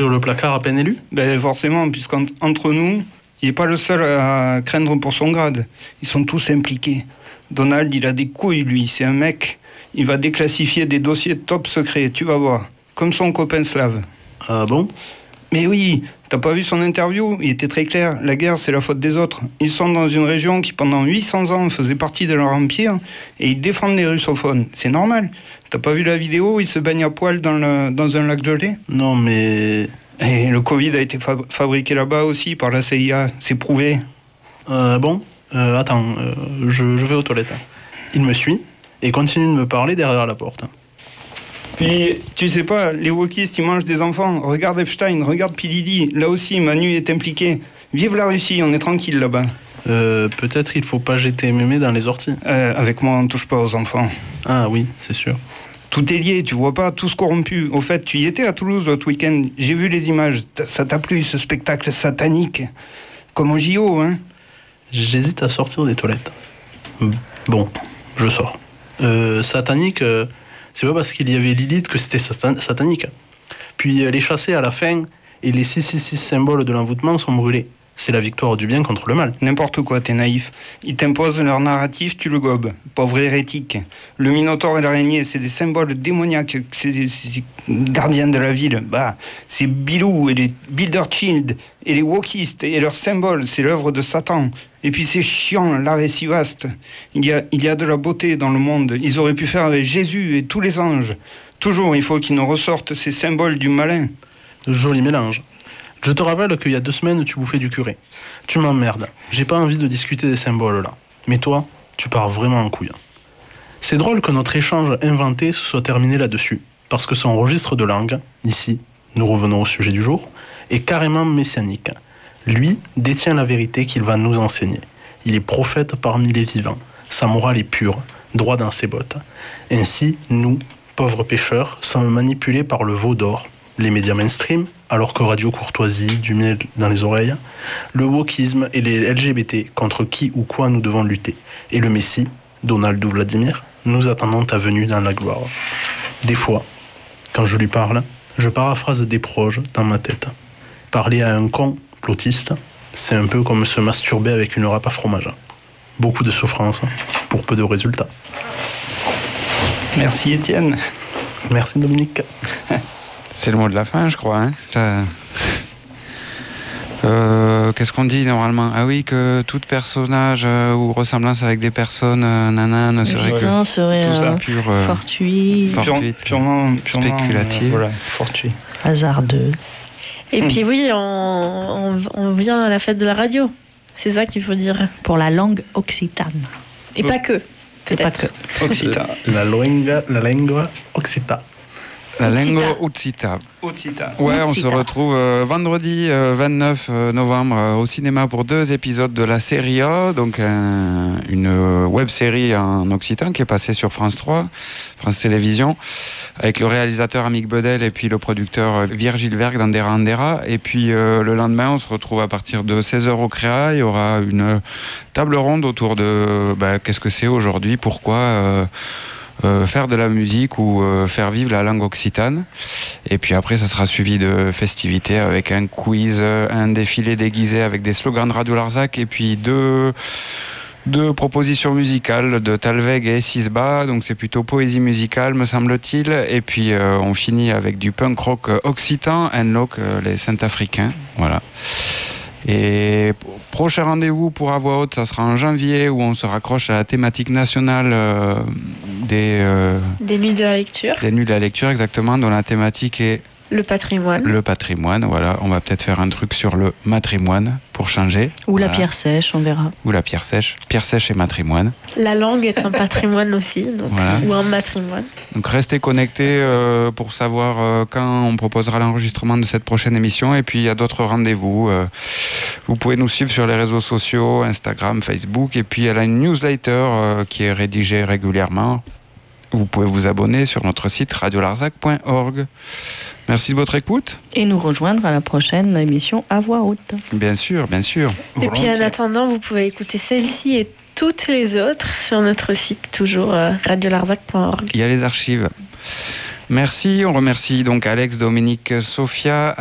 ouvrir le placard à peine élu ? Ben forcément, puisqu'entre nous, il n'est pas le seul à craindre pour son grade. Ils sont tous impliqués. Donald, il a des couilles, lui, c'est un mec. Il va déclassifier des dossiers top secrets, tu vas voir. Comme son copain slave. Ah bon ? Mais oui, t'as pas vu son interview ? Il était très clair, la guerre c'est la faute des autres. Ils sont dans une région qui pendant 800 ans faisait partie de leur empire et ils défendent les russophones. C'est normal. T'as pas vu la vidéo où ils se baignent à poil dans un lac gelé ? Non mais... Et le Covid a été fabriqué là-bas aussi par la CIA, c'est prouvé. Bon, attends, je vais aux toilettes. Il me suit et continue de me parler derrière la porte. Puis, tu sais pas, les wokistes, ils mangent des enfants. Regarde Epstein, regarde P. Diddy. Là aussi, Manu est impliqué. Vive la Russie, on est tranquille là-bas. Peut-être il faut pas jeter mémé dans les orties. Avec moi, on touche pas aux enfants. Ah oui, c'est sûr. Tout est lié, tu vois pas, tous corrompus. Au fait, tu y étais à Toulouse l'autre week-end. J'ai vu les images. Ça t'a plu, ce spectacle satanique ? Comme au JO, hein ? J'hésite à sortir des toilettes. Bon, je sors. Satanique... c'est pas parce qu'il y avait Lilith que c'était satanique. Puis elle est chassée à la fin et les 666 symboles de l'envoûtement sont brûlés. C'est la victoire du bien contre le mal. N'importe quoi, t'es naïf. Ils t'imposent leur narratif, tu le gobes. Pauvre hérétique. Le Minotaure et l'araignée, c'est des symboles démoniaques. C'est des gardiens de la ville. Bah, c'est Bilou et les Bilderchild et les wokistes et leurs symboles, c'est l'œuvre de Satan. Et puis c'est chiant, l'art est si vaste. Il y a de la beauté dans le monde. Ils auraient pu faire avec Jésus et tous les anges. Toujours, il faut qu'ils nous ressortent ces symboles du malin. Joli mélange. Je te rappelle qu'il y a 2 semaines, tu bouffais du curé. Tu m'emmerdes. J'ai pas envie de discuter des symboles là. Mais toi, tu pars vraiment en couille. C'est drôle que notre échange inventé se soit terminé là-dessus. Parce que son registre de langue, ici, nous revenons au sujet du jour, est carrément messianique. Lui détient la vérité qu'il va nous enseigner. Il est prophète parmi les vivants. Sa morale est pure, droit dans ses bottes. Ainsi, nous, pauvres pêcheurs, sommes manipulés par le veau d'or, les médias mainstream, alors que Radio Courtoisie, du miel dans les oreilles, le wokisme et les LGBT contre qui ou quoi nous devons lutter. Et le Messie, Donald ou Vladimir, nous attendons ta venue dans la gloire. Des fois, quand je lui parle, je paraphrase des proges dans ma tête. Parler à un complotiste, c'est un peu comme se masturber avec une râpe à fromage. Beaucoup de souffrance pour peu de résultats. Merci Étienne. Merci Dominique. C'est le mot de la fin, je crois. Hein. Qu'est-ce qu'on dit normalement ? Ah oui, que tout personnage ou ressemblance avec des personnes ne serait pur fortuit, purement spéculatif, voilà, fortuit, hasardeux. Et puis oui, on vient à la fête de la radio. C'est ça qu'il faut dire. Pour la langue occitane. Et pas que. Peut-être. Pas que. Occitan. La lingua occita. La lingua occita. Ouais, on se retrouve vendredi 29 novembre au cinéma pour 2 épisodes de la série A, donc une web-série en occitan qui est passée sur France 3, France Télévisions, avec le réalisateur Amic Bedel et puis le producteur Virgile Verg d'Andera Andera. Et puis le lendemain, on se retrouve à partir de 16h au Créa. Il y aura une table ronde autour de qu'est-ce que c'est aujourd'hui, pourquoi faire de la musique ou faire vivre la langue occitane. Et puis après, ça sera suivi de festivités avec un quiz, un défilé déguisé avec des slogans de Radio Larzac et puis deux propositions musicales de Talveg et Sisba. Donc c'est plutôt poésie musicale, me semble-t-il. Et puis on finit avec du punk rock occitan, Enloc, les Saint-Africains. Voilà. Et prochain rendez-vous pour À Voix Haute, ça sera en janvier, où on se raccroche à la thématique nationale des Nuits de la lecture. Des Nuits de la lecture, exactement, dont la thématique est le patrimoine. Le patrimoine, voilà. On va peut-être faire un truc sur le matrimoine pour changer. Ou la pierre sèche, on verra. Ou la pierre sèche. Pierre sèche et matrimoine. La langue est un patrimoine aussi, donc, voilà. Ou un matrimoine. Donc restez connectés pour savoir quand on proposera l'enregistrement de cette prochaine émission. Et puis il y a d'autres rendez-vous. Vous pouvez nous suivre sur les réseaux sociaux, Instagram, Facebook. Et puis elle a une newsletter qui est rédigée régulièrement. Vous pouvez vous abonner sur notre site radiolarzac.org. Merci de votre écoute. Et nous rejoindre à la prochaine émission À Voix Haute. Bien sûr, bien sûr. Et puis en attendant, vous pouvez écouter celle-ci et toutes les autres sur notre site, toujours radiolarzac.org. Il y a les archives. Merci, on remercie donc Alex, Dominique, Sophia,